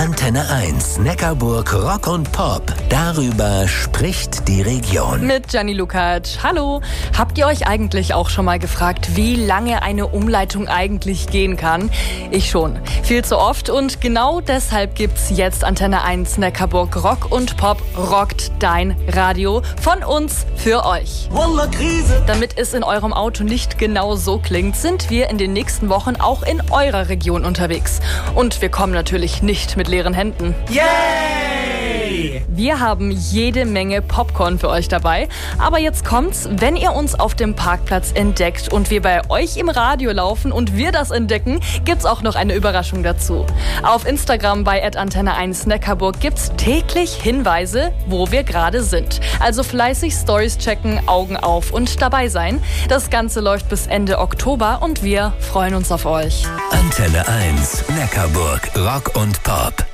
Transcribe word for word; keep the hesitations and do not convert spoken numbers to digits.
Antenne eins, Neckarburg Rock und Pop. Darüber spricht die Region. Mit Gianni Lukacs. Hallo. Habt ihr euch eigentlich auch schon mal gefragt, wie lange eine Umleitung eigentlich gehen kann? Ich schon. Viel zu oft, und genau deshalb gibt's jetzt Antenne eins Neckarburg Rock und Pop rockt dein Radio von uns für euch. Damit es in eurem Auto nicht genau so klingt, sind wir in den nächsten Wochen auch in eurer Region unterwegs. Und wir kommen natürlich nicht mit leeren Händen. Yay! Wir haben jede Menge Popcorn für euch dabei. Aber jetzt kommt's, wenn ihr uns auf dem Parkplatz entdeckt und wir bei euch im Radio laufen und wir das entdecken, gibt's auch noch eine Überraschung dazu. Auf Instagram bei at Antenne eins Neckarburg gibt's täglich Hinweise, wo wir gerade sind. Also fleißig Stories checken, Augen auf und dabei sein. Das Ganze läuft bis Ende Oktober und wir freuen uns auf euch. Antenne eins, Neckarburg Rock und Pop.